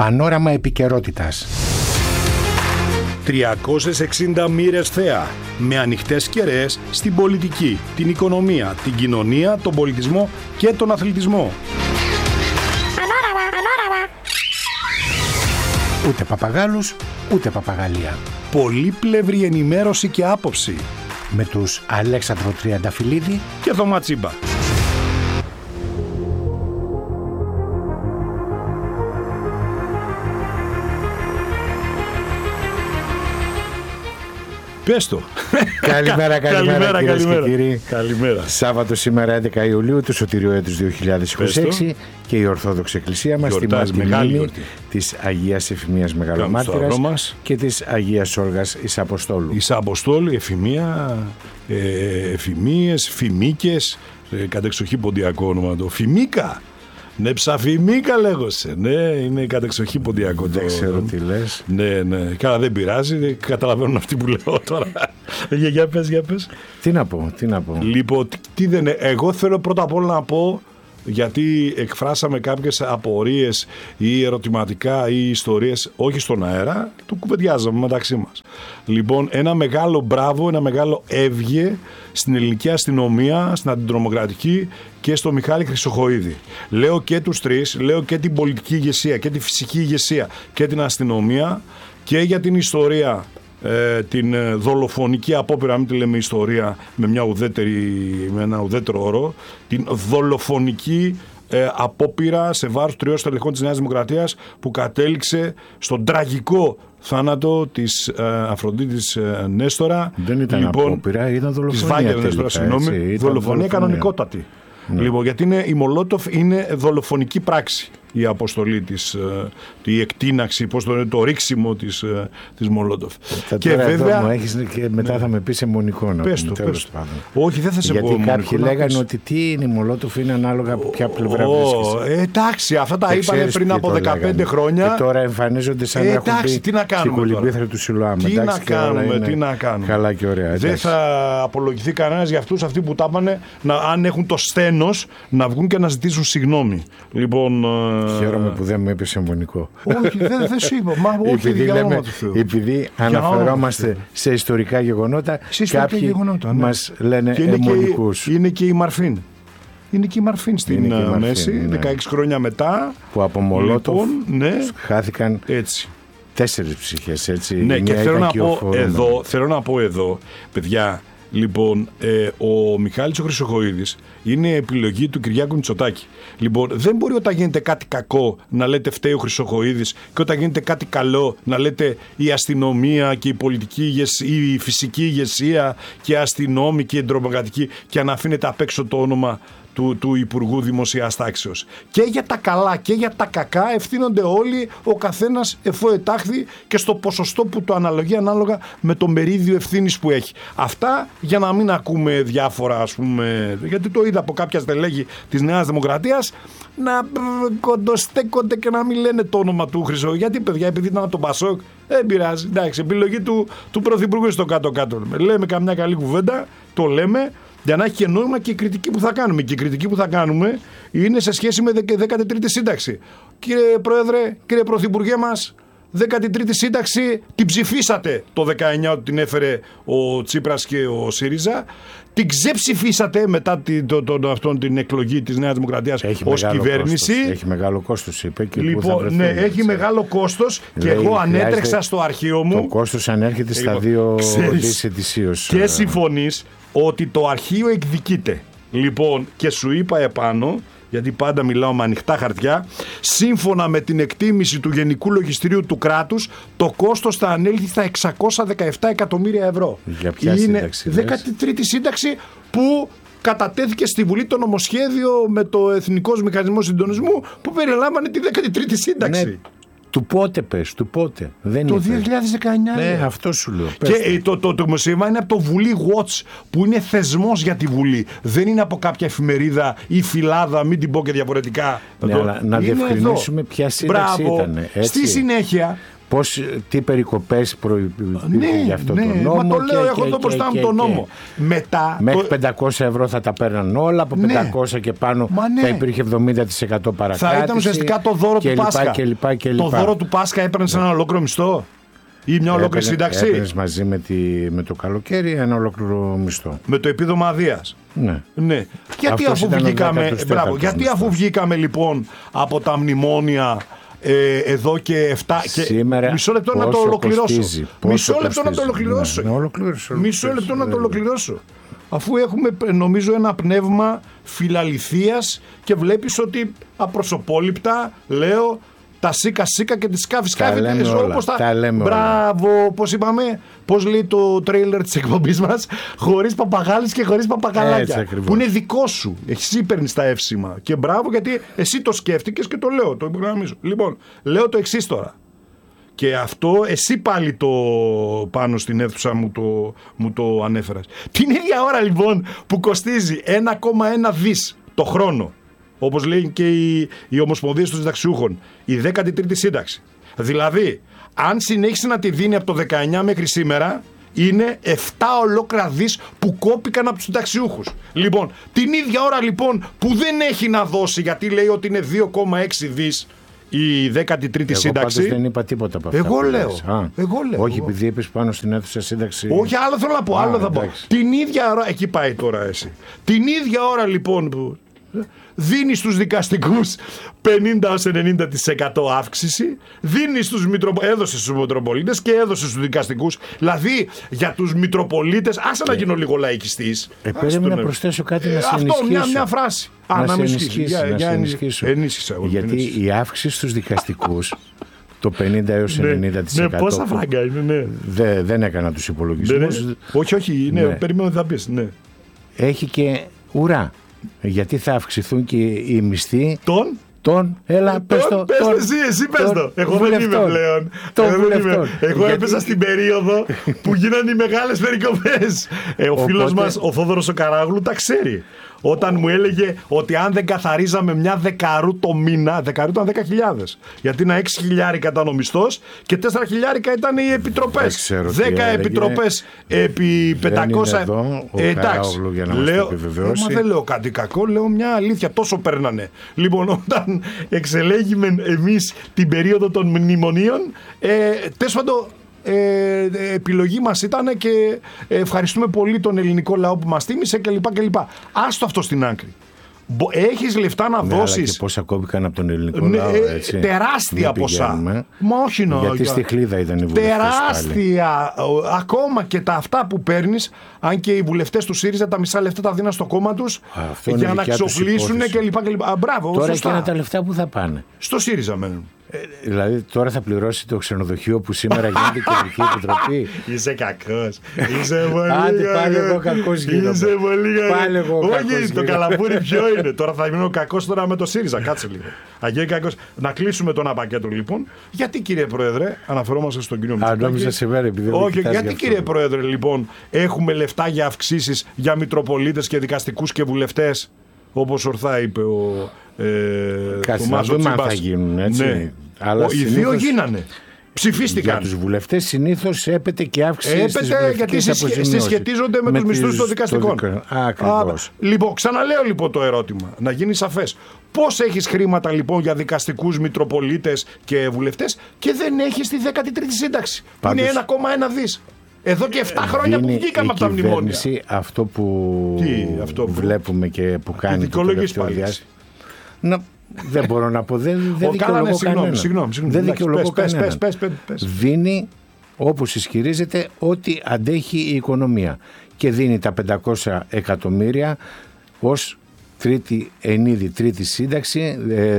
Πανόραμα επικαιρότητας. 360 μοίρες θέα, με ανοιχτές κεραίες στην πολιτική, την οικονομία, την κοινωνία, τον πολιτισμό και τον αθλητισμό. Ούτε παπαγάλους, ούτε παπαγαλία. Πολύπλευρη ενημέρωση και άποψη. Με τους Αλέξανδρο Τριανταφυλλίδη και Θωμά Τσίμπα. Πες το. Καλημέρα κυρίες και κύριοι. Καλημέρα. Σάββατο σήμερα 11 Ιουλίου του Σωτηρίου έτους 2026 και η Ορθόδοξη Εκκλησία μας τιμά τη μνήμη της Αγίας Εφημίας Μεγαλομάρτυρας και της Αγίας Όλγας Ισαποστόλου. Ισαποστόλου, Εφημία, Εφημίες, Φημίκες, κατεξοχή ποντιακό όνομα το. Φημίκα. Ναι, ψαφημίκα λέγωσε. Ναι, είναι κατεξοχή ποντιακό. Δεν ξέρω τι λες. Ναι. Καλά, δεν πειράζει. Καταλαβαίνουν αυτοί που λέω τώρα. Για πες. Τι να πω. Λοιπόν, εγώ θέλω πρώτα απ' όλα να πω, γιατί εκφράσαμε κάποιες απορίες ή ερωτηματικά ή ιστορίες, όχι στον αέρα, το κουβεντιάζαμε μεταξύ μας. Λοιπόν, ένα μεγάλο μπράβο, ένα μεγάλο έβγε στην ελληνική αστυνομία, στην αντιτρομοκρατική και στο Μιχάλη Χρυσοχοΐδη. Λέω και τους τρεις, λέω και την πολιτική ηγεσία και τη φυσική ηγεσία και την αστυνομία και για την ιστορία, την δολοφονική απόπειρα, μην τη λέμε ιστορία με ένα ουδέτερο όρο, την δολοφονική απόπειρα σε βάρος 3 στελεχών της Νέας Δημοκρατίας που κατέληξε στον τραγικό θάνατο της Αφροδίτης Νέστορα. Δεν ήταν απόπειρα, ήταν δολοφονία τελικά. Δολοφονία κανονικότατη. Ναι. Λοιπόν, γιατί η Μολότοφ είναι δολοφονική πράξη. Η αποστολή της, η εκτείναξη, το ρίξιμο της Μολότοφ. Και βέβαια. Και μετά θα με πεις αιμονικό να πες το. Όχι, δεν θα σε πω. Γιατί κάποιοι λέγανε ότι τι είναι η Μολότοφ, είναι ανάλογα από ποια πλευρά βρίσκεσαι. Εντάξει, αυτά τα είπανε πριν από 15 χρόνια. Και τώρα εμφανίζονται σαν να έχουν πει στην κολυμπήθρα του Σιλουάμ. Τι να κάνουμε. Καλά και ωραία. Δεν θα απολογηθεί κανένας για αυτοί που τα είπανε, αν έχουν το στένος να βγουν και να ζητήσουν συγγνώμη. Λοιπόν. Χαίρομαι που δεν με είπες εμβονικό. Όχι, δεν σου είπα. Επειδή αναφερόμαστε σε ιστορικά γεγονότα, κάποιοι μας λένε εμβονικούς. Είναι και η Μαρφίν. Είναι και η Μαρφίν στην μέση, 16 χρόνια μετά. Που από Μολότοφ χάθηκαν 4 ψυχές, έτσι. Ναι, και θέλω να πω εδώ, παιδιά. Λοιπόν, ο Μιχάλης ο Χρυσοχοΐδης είναι επιλογή του Κυριάκου Μητσοτάκη. Λοιπόν, δεν μπορεί όταν γίνεται κάτι κακό να λέτε φταίει ο Χρυσοχοΐδης και όταν γίνεται κάτι καλό να λέτε η αστυνομία και η πολιτική η φυσική ηγεσία και αστυνόμοι και η εντρομοκρατική και να αφήνετε απ' έξω το όνομα του Υπουργού Δημοσίας Τάξεως. Και για τα καλά και για τα κακά ευθύνονται όλοι, ο καθένας εφοετάχθη και στο ποσοστό που το αναλογεί ανάλογα με το μερίδιο ευθύνης που έχει. Αυτά για να μην ακούμε διάφορα, ας πούμε, γιατί το είδα από κάποια στελέχη της Νέας Δημοκρατίας να κοντοστέκονται και να μην λένε το όνομα του Χρυσό. Γιατί, παιδιά, επειδή ήταν από τον Πασόκ, δεν πειράζει. Εντάξει, επιλογή του Πρωθυπουργού στο κάτω-κάτω. Λέμε καμιά καλή κουβέντα, το λέμε. Για να έχει και νόημα και η κριτική που θα κάνουμε. Και η κριτική που θα κάνουμε είναι σε σχέση με 13η σύνταξη. Κύριε Πρόεδρε, κύριε Πρωθυπουργέ μας, 13η σύνταξη την ψηφίσατε το 19 ότι την έφερε ο Τσίπρας και ο ΣΥΡΙΖΑ. Την ξεψηφίσατε μετά την εκλογή της Νέας Δημοκρατίας ως κυβέρνηση. Έχει μεγάλο κόστος, είπε. Και λοιπόν, ναι, έχει μεγάλο κόστος και εγώ ανέτρεξα στο αρχείο μου. Το κόστος ανέρχεται στα 2 δις ετησίως. Και συμφωνείς ότι το αρχείο εκδικείται. Λοιπόν, και σου είπα επάνω, γιατί πάντα μιλάω με ανοιχτά χαρτιά, σύμφωνα με την εκτίμηση του Γενικού Λογιστηρίου του κράτους, το κόστος θα ανέλθει στα 617 εκατομμύρια ευρώ. Για ποια σύνταξη? 13η σύνταξη που κατατέθηκε στη Βουλή το νομοσχέδιο με το Εθνικός Μηχανισμό Συντονισμού που περιλάμβανε τη 13η σύνταξη. Ναι. Του πότε πες, του πότε? Δεν το 2019. Ναι, αυτό σου λέω. Και το δημοσίευμα είναι από το Βουλή Watch, που είναι θεσμός για τη Βουλή. Δεν είναι από κάποια εφημερίδα ή φυλάδα, μην την πω και διαφορετικά. Ναι, αλλά να διευκρινίσουμε ποια σύνταξη ήταν. Στη συνέχεια τι περικοπές προϋπήρχαν για αυτό το νόμο. Μα το λέω, έχω εδώ μπροστά μου τον νόμο. Μέχρι 500 ευρώ θα τα παίρναν όλα, από 500 και πάνω θα υπήρχε 70% παρακάτω. Θα ήταν ουσιαστικά το δώρο του Πάσχα. Το δώρο του Πάσχα έπαιρνε ένα ολόκληρο μισθό ή μια ολόκληρη σύνταξη. Έπαιρνες μαζί με το καλοκαίρι ένα ολόκληρο μισθό. Με το επίδομα αδείας. Ναι. Γιατί αφού βγήκαμε λοιπόν από τα μνημόνια εδώ και 7 σήμερα, μισό λεπτό να το ολοκληρώσω. Μισό λεπτό να το ολοκληρώσω. Αφού έχουμε νομίζω ένα πνεύμα φιλαληθείας και βλέπεις ότι απροσωπόληπτα λέω τα σίκα και τη σκάφη. Όπως τα λέμε. Μπράβο, πώς είπαμε, πώς λέει το τρέιλερ της εκπομπής μας, χωρίς παπαγάλες και χωρίς παπαγαλάκια. Που είναι δικό σου. Εσύ παίρνεις τα εύσημα. Και μπράβο, γιατί εσύ το σκέφτηκες και το λέω, το υπογραμμίζω. Λοιπόν, λέω το εξής τώρα. Και αυτό εσύ πάλι το πάνω στην αίθουσα μου το ανέφερας. Την ίδια ώρα λοιπόν που κοστίζει 1,1 δις το χρόνο, όπως λέει και η Ομοσπονδία των Συνταξιούχων, η 13η σύνταξη. Δηλαδή, αν συνέχισε να τη δίνει από το 19 μέχρι σήμερα, είναι 7 ολόκληρα δις που κόπηκαν από τους συνταξιούχους. Λοιπόν, την ίδια ώρα λοιπόν που δεν έχει να δώσει, γιατί λέει ότι είναι 2,6 δις η 13η σύνταξη. Εγώ δεν είπα τίποτα από αυτά. Εγώ λέω. Όχι, επειδή είπες πάνω στην αίθουσα σύνταξη. Όχι, άλλο θέλω να πω. Άλλο θα πω. Την ίδια ώρα. Εκεί πάει τώρα εσύ. Την ίδια ώρα λοιπόν που δίνει στους δικαστικούς 50-90% αύξηση, έδωσε στους Μητροπολίτες και έδωσε στους δικαστικούς. Δηλαδή για τους Μητροπολίτες, άσε να γίνω λίγο λαϊκιστής. Περίμενα να προσθέσω κάτι να σε ενισχύσω. Αυτό, μια φράση. Να σε ενισχύσω. Γιατί η αύξηση στους δικαστικούς το 50 έως 90%. Ναι, πόσα φράγκα είναι, ναι. Δεν έκανα τους υπολογισμούς. Όχι, περίμενα ότι θα πεις, ναι. Έχει και ουρά. Γιατί θα αυξηθούν και οι μισθοί έλα πες το. Εσύ πες το. Εγώ δεν είμαι πλέον. Εγώ έπεσα στην περίοδο που γίνανε οι μεγάλες περικοπές. Ο φίλος μας ο Θόδωρος ο Καράγλου τα ξέρει. Όταν μου έλεγε ότι αν δεν καθαρίζαμε μια δεκαρού το μήνα, δεκαρού ήταν 10.000. Γιατί είναι 6.000 ήταν ο μισθός και 4.000 ήταν οι επιτροπές. 10 επιτροπές επί 500. Εντάξει. Λέω, μα δεν λέω κάτι κακό, λέω μια αλήθεια. Τόσο παίρνανε. Λοιπόν, όταν εξελέγημε εμείς την περίοδο των μνημονίων, τέλος πάντων, επιλογή μας ήταν και ευχαριστούμε πολύ τον ελληνικό λαό που μας τίμησε κλπ. Άστο αυτό στην άκρη. Έχεις λεφτά να δώσεις. Και πόσα κόπηκαν από τον ελληνικό λαό, έτσι. Τεράστια ποσά. Μα όχι γιατί στη χλίδα ήταν οι βουλευτές. Τεράστια. Ακόμα και τα αυτά που παίρνεις, αν και οι βουλευτές του ΣΥΡΙΖΑ τα μισά λεφτά τα δίναν στο κόμμα τους για να ξοφλήσουν κλπ. Μπράβο. Τώρα εκείνα τα λεφτά που θα πάνε. Στο ΣΥΡΙΖΑ μένουν. Δηλαδή τώρα θα πληρώσει το ξενοδοχείο που σήμερα γίνεται Κεντρική Επιτροπή. Είσαι κακός. Είσαι πολύ κακός. Άντε πάλι εγώ κακός γίνομαι. Είσαι πολύ κακός. Πάλι εγώ κακός. Όχι, το καλαμπούρι ποιο είναι. Τώρα θα γίνω κακός τώρα με το ΣΥΡΙΖΑ. Κάτσε λίγο. Αγγέλη κακός. Να κλείσουμε το ένα πακέτο λοιπόν. Γιατί κύριε Πρόεδρε, αναφερόμαστε στον κύριο Μητσοτάκη. Νόμιζα σε μέρα επειδή δεν όχι, γιατί κύριε Πρόεδρε λοιπόν έχουμε λεφτά για αυξήσεις για Μητροπολίτες και δικαστικούς και βουλευτές, όπως ορθά είπε ο Μάζο Τσίμπας. Θα γίνουν έτσι. Ναι. Αλλά οι δύο γίνανε. Ψηφίστηκαν. Για τους βουλευτές συνήθως έπεται και αύξηση στις γιατί συσχετίζονται με τους μισθούς των δικαστικών. Ακριβώς. Λοιπόν, ξαναλέω λοιπόν το ερώτημα, να γίνει σαφές. Πώς έχεις χρήματα λοιπόν για δικαστικούς, Μητροπολίτες και βουλευτές και δεν έχεις τη 13η σύνταξη. Πάντως, είναι 1,1 δις. Εδώ και 7 χρόνια που βγήκαμε από τα μνημόνια. Αυτό που βλέπουμε και που κάνει το τελευταίο διάστημα. Δεν μπορώ να πω, δεν δικαιολογώ κανέναν. Δεν δικαιολογώ κανέναν. Δίνει, όπως ισχυρίζεται, ό,τι αντέχει η οικονομία. Και δίνει τα 500 εκατομμύρια ως τρίτη σύνταξη,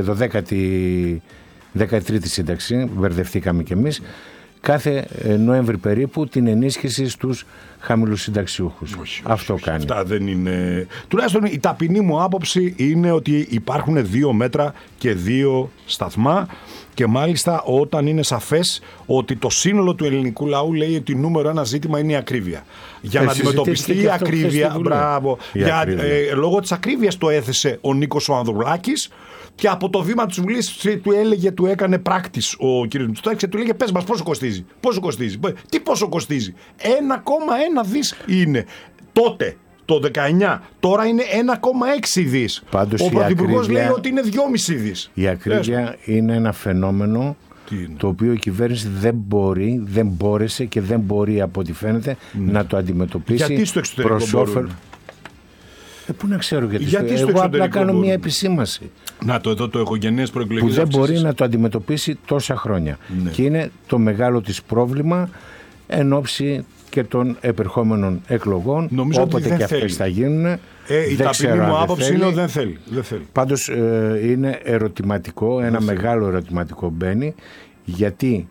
13η σύνταξη, μπερδευτήκαμε κι εμείς, κάθε Νοέμβρη περίπου την ενίσχυση στους χαμηλούς συνταξιούχους. Αυτό κάνει. Αυτά δεν είναι. Τουλάχιστον η ταπεινή μου άποψη είναι ότι υπάρχουν 2 μέτρα και 2 σταθμά και μάλιστα όταν είναι σαφές ότι το σύνολο του ελληνικού λαού λέει ότι νούμερο 1 ζήτημα είναι η ακρίβεια. Για να αντιμετωπιστεί η ακρίβεια, λόγω της ακρίβειας το έθεσε ο Νίκος ο Ανδρουλάκης, Και από το βήμα της Βουλής του έκανε πράκτης ο κ. Μητσοτάκης και του έλεγε πες μας πόσο κοστίζει. Τι πόσο κοστίζει. 1,1 δις είναι. Τότε, το 19, τώρα είναι 1,6 δις. Πάντως ο Πρωθυπουργός λέει ότι είναι 2,5 δις. Η ακρίβεια είναι ένα φαινόμενο το οποίο η κυβέρνηση δεν μπόρεσε και δεν μπορεί από ό,τι φαίνεται να το αντιμετωπίσει. Γιατί στο εξωτερικό μπορούν? Πού να ξέρω γιατί εγώ απλά κάνω μια επισήμαση. Να το εδώ το εγωγενές προεκλογικές που δεν μπορεί να το αντιμετωπίσει τόσα χρόνια. Ναι. Και είναι το μεγάλο της πρόβλημα εν ώψη και των επερχόμενων εκλογών. Νομίζω όποτε και αυτές θα γίνουν. Η ταπεινή μου άποψη είναι ότι δεν θέλει. Πάντως είναι ερωτηματικό, ένα μεγάλο ερωτηματικό μπαίνει, γιατί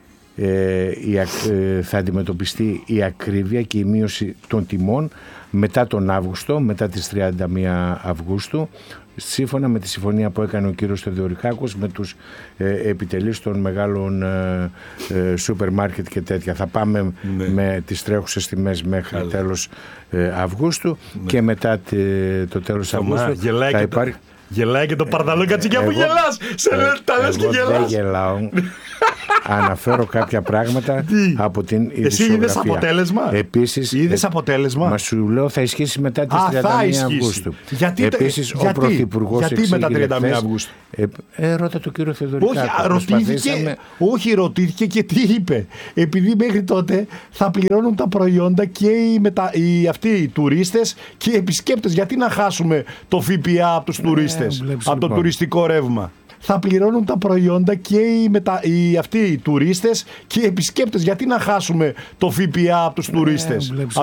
θα αντιμετωπιστεί η ακρίβεια και η μείωση των τιμών μετά τον Αύγουστο, μετά τις 31 Αυγούστου, σύμφωνα με τη συμφωνία που έκανε ο κύριος Θεοδωρικάκος με τους επιτελείς των μεγάλων σούπερ μάρκετ και τέτοια. Θα πάμε με τις τρέχουσες τιμές μέχρι τέλος Αυγούστου και μετά το τέλος Αυγούστου θα υπάρχει... Γελάει και το παρδαλό κατσικιά που γελάς. Τα λες και γελάς. Δεν γελάω. Αναφέρω κάποια πράγματα από την ειδησιογραφία. Εσύ είδες αποτέλεσμα? Επίσης, είδες αποτέλεσμα? Μα σου λέω θα ισχύσει μετά τις 31 Αυγούστου. Επίσης ο Πρωθυπουργός γιατί μετά 31 Αυγούστου? Ρώτα το κύριο Θεοδωρικάκο. Όχι, ρωτήθηκε και τι είπε. Επειδή μέχρι τότε θα πληρώνουν τα προϊόντα και αυτοί οι τουρίστες και οι επισκέπτες. Γιατί να χάσουμε το ΦΠΑ από τους τουρίστες, από το τουριστικό ρεύμα? Θα πληρώνουν τα προϊόντα και αυτοί οι τουρίστες και οι επισκέπτες. Γιατί να χάσουμε το ΦΠΑ από τους τουρίστες,